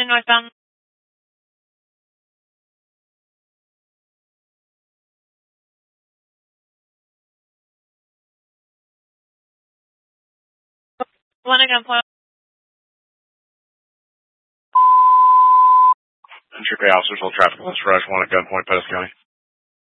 northbound. One at gunpoint. Entry Bay officers hold traffic. Let's rush one at gunpoint, Pettis County.